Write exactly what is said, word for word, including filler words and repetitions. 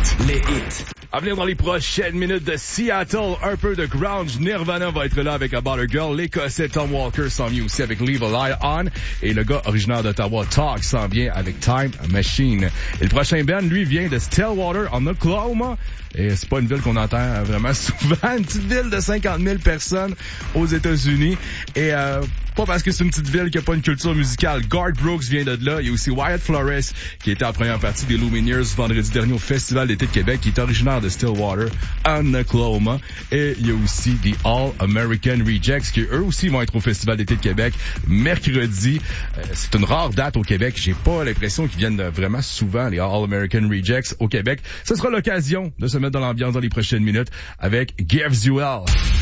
Les hits. À venir dans les prochaines minutes de Seattle, un peu de grunge. Nirvana va être là avec About a Girl. L'Écossais Tom Walker s'en vient aussi avec Leave a Lie On. Et le gars originaire d'Ottawa, Talk, s'en vient avec Time Machine. Et le prochain band, lui, vient de Stillwater, en Oklahoma. Et c'est pas une ville qu'on entend vraiment souvent. Une petite ville de cinquante mille personnes aux États-Unis. Et euh, pas parce que c'est une petite ville qui a pas une culture musicale. Garth Brooks vient de là. Il y a aussi Wyatt Flores, qui était en première partie des Lumineers vendredi dernier au Festival d'été de Québec, qui est originaire de Stillwater, en Oklahoma. Et il y a aussi des All American Rejects, qui eux aussi vont être au Festival d'été de Québec mercredi. Euh, c'est une rare date au Québec. J'ai pas l'impression qu'ils viennent vraiment souvent, les All American Rejects, au Québec. Ce sera l'occasion de se mettre dans l'ambiance dans les prochaines minutes avec Gives You Hell.